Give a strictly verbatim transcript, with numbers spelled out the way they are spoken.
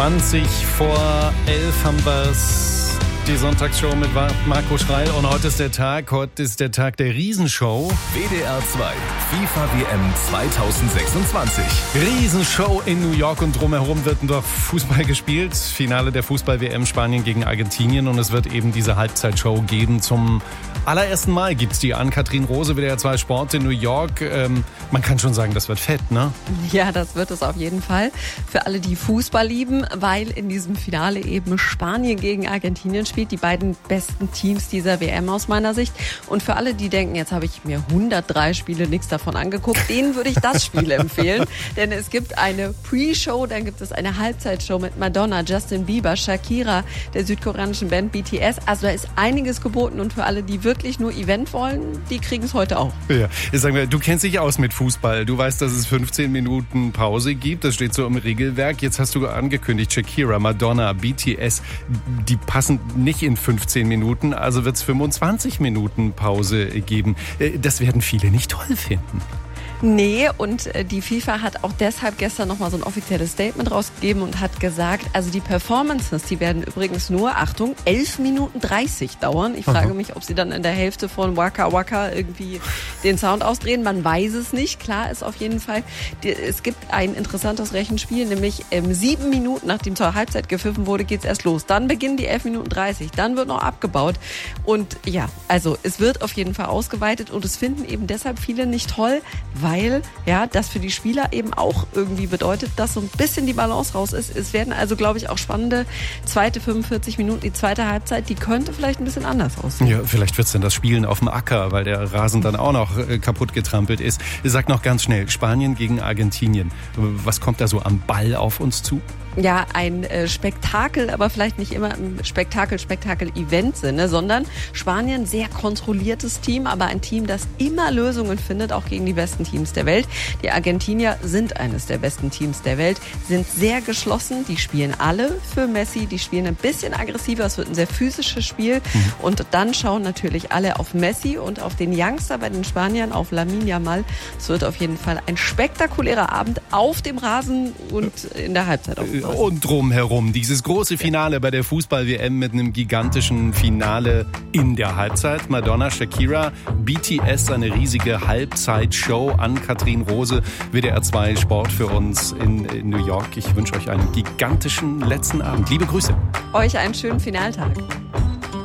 zwanzig vor elf haben wir's. Die Sonntagsshow mit Marco Schreil. Und heute ist der Tag, heute ist der Tag der Riesenshow. W D R zwei, FIFA W M zwanzig sechsundzwanzig. Riesenshow in New York und drumherum wird doch Fußball gespielt. Finale der Fußball-W M Spanien gegen Argentinien. Und es wird eben diese Halbzeitshow geben. Zum allerersten Mal gibt's die an Katrin Rose, W D R zwei Sport in New York. Ähm, man kann schon sagen, das wird fett, ne? Ja, das wird es auf jeden Fall. Für alle, die Fußball lieben, weil in diesem Finale eben Spanien gegen Argentinien spielt, die beiden besten Teams dieser W M aus meiner Sicht. Und für alle, die denken, jetzt habe ich mir hundertdrei Spiele, nichts davon angeguckt, denen würde ich das Spiel empfehlen. Denn es gibt eine Pre-Show, dann gibt es eine Halbzeitshow mit Madonna, Justin Bieber, Shakira, der südkoreanischen Band B T S. Also da ist einiges geboten und für alle, die wirklich nur Event wollen, die kriegen es heute auch. Ja, jetzt sagen wir, du kennst dich aus mit Fußball. Du weißt, dass es fünfzehn Minuten Pause gibt. Das steht so im Regelwerk. Jetzt hast du angekündigt, Shakira, Madonna, B T S, die passen nicht in fünfzehn Minuten, also wird es fünfundzwanzig Minuten Pause geben. Das werden viele nicht toll finden. Nee, und die FIFA hat auch deshalb gestern nochmal so ein offizielles Statement rausgegeben und hat gesagt, also die Performances, die werden übrigens nur, Achtung, elf Minuten dreißig dauern. Ich frage Aha. mich, ob sie dann in der Hälfte von Waka Waka irgendwie den Sound ausdrehen. Man weiß es nicht. Klar ist auf jeden Fall, es gibt ein interessantes Rechenspiel, nämlich ähm, sieben Minuten, nachdem zur Halbzeit gepfiffen wurde, geht's erst los. Dann beginnen die elf Minuten dreißig. Dann wird noch abgebaut. Und ja, also es wird auf jeden Fall ausgeweitet und es finden eben deshalb viele nicht toll, weil Weil ja, das für die Spieler eben auch irgendwie bedeutet, dass so ein bisschen die Balance raus ist. Es werden also, glaube ich, auch spannende zweite fünfundvierzig Minuten, die zweite Halbzeit, die könnte vielleicht ein bisschen anders aussehen. Ja, vielleicht wird es dann das Spielen auf dem Acker, weil der Rasen dann auch noch äh, kaputt getrampelt ist. Sag noch ganz schnell, Spanien gegen Argentinien. Was kommt da so am Ball auf uns zu? Ja, ein äh, Spektakel, aber vielleicht nicht immer im Spektakel-Spektakel-Event-Sinne, sondern Spanien, sehr kontrolliertes Team, aber ein Team, das immer Lösungen findet, auch gegen die besten Teams der Welt. Die Argentinier sind eines der besten Teams der Welt, sind sehr geschlossen, die spielen alle für Messi, die spielen ein bisschen aggressiver, es wird ein sehr physisches Spiel mhm. und dann schauen natürlich alle auf Messi und auf den Youngster bei den Spaniern, auf Lamine Yamal. Es wird auf jeden Fall ein spektakulärer Abend auf dem Rasen und in der Halbzeit auch. Und drumherum dieses große Finale bei der Fußball-W M mit einem gigantischen Finale in der Halbzeit. Madonna, Shakira, B T S, eine riesige Halbzeitshow an Katrin Rose, W D R zwei Sport für uns in, in New York. Ich wünsche euch einen gigantischen letzten Abend. Liebe Grüße. Euch einen schönen Finaltag.